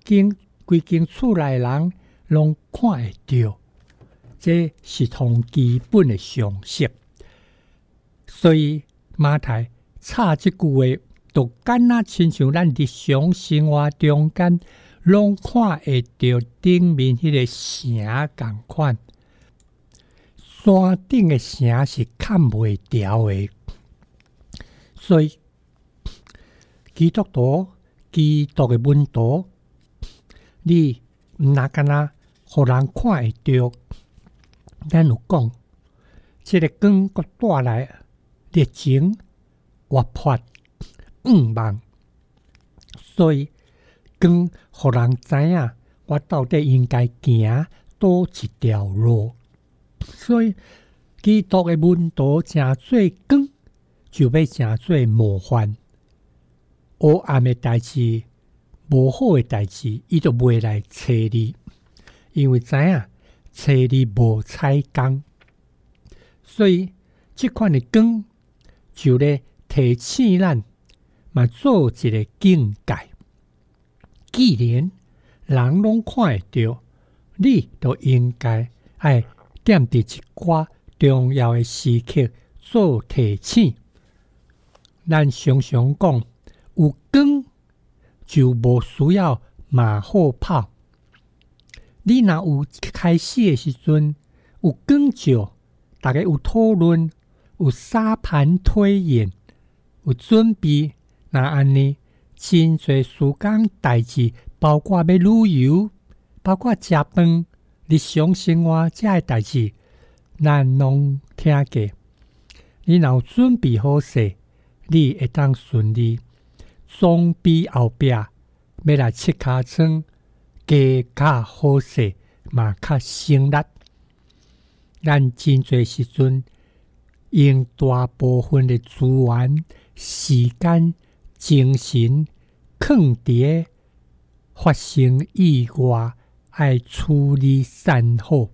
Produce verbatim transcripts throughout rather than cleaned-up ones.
间规间厝内人拢看会到，这是同基本的常识。所以马太插这句话，就敢若亲像咱日常生活中间拢看会到顶面迄个城共款。山顶的城是看袂牢的，所以基督徒、基督的门徒，你毋若敢若互人看会到。咱有讲，这个光佮带来热情、活泼、愿望，所以光互人知影我到底应该行倒一条路。所以基督的门徒诚做光，就要诚做模范。黑暗的代志、无好的代志，伊就袂来找你，因为知影找你无彩工。所以这款的光，就咧提醒咱，嘛做一个境界。既然人拢看会到，你就应该爱点伫一寡重要的时刻做提醒。咱常常讲，有光就无需要马后炮。你若有开始的时阵，有光照，大家有讨论，有沙盘推演，有准备，那安尼真侪事工代志，包括要旅游，包括食饭。日常生活这些代志，咱拢听过。你若有准备好势，你会当顺利。总比后壁要来切尻川，加较好势嘛较省力。咱真侪时阵，用大部分的资源、时间、精神，放伫发生意外。爱处理善后。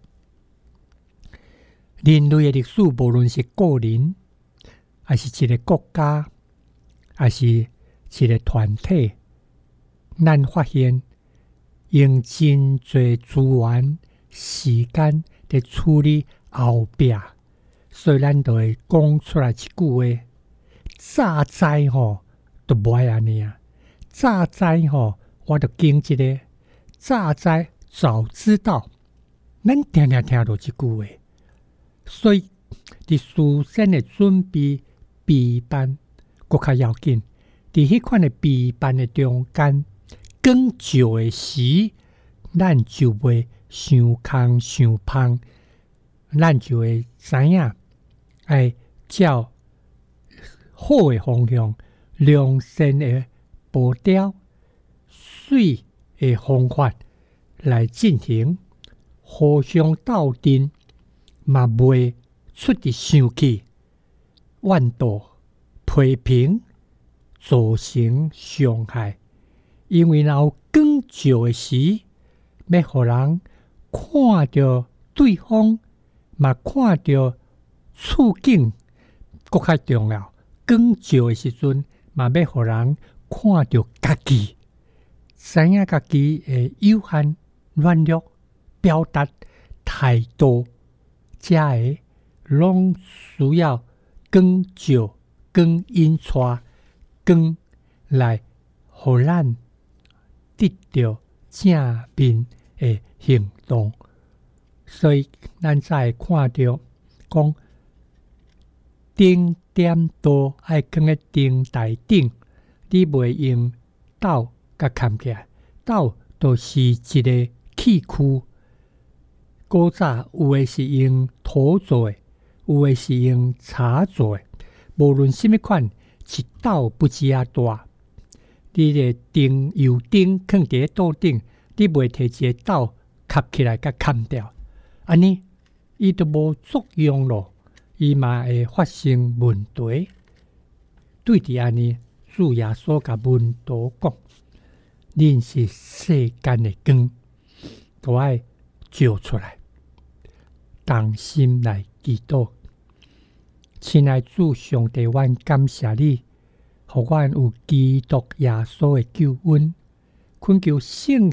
人类的历史，无论是个人，还是一个国家，还是一个团体，咱发现用真侪资源、时间在处理后壁，所以咱就会讲出来一句话：早知吼，都无爱安尼啊！早知吼，我就经这个；早知。早知道，咱常常听到这句话，所以伫事先的准备备办，搁较要紧。伫迄款的备办的中间，光照的时，咱就袂伤空伤芳，咱就会知影，爱照好的方向、良善的步调、水的方法。来进行，互相斗阵，嘛袂出伫生气、怨妒、批评，造成伤害。因为若有光照的时，要互人看到对方，嘛看到处境，搁较重要。光照的时阵，嘛要互人看到家己，知影家己的有限。软弱表达态度，这个拢需要光照、光引带、光来，互咱得到正面的行动。所以，咱才会看到讲，灯点灯爱放在灯台顶，你袂用斗甲牵起来，斗就是一个。器具，古早有的是用土做的，有的是用茶做的。无论什么款，一斗不止啊大。你个灯油灯放伫桌顶，你袂摕一个斗吸起来甲砍掉，安尼伊都无作用咯，伊嘛会发生问题。对伫安尼，主耶稣甲门徒讲：恁是世间的光。都爱照出来，同心来祈祷。亲爱主上帝，阮感谢你，互阮有基督耶稣的救恩，恳求圣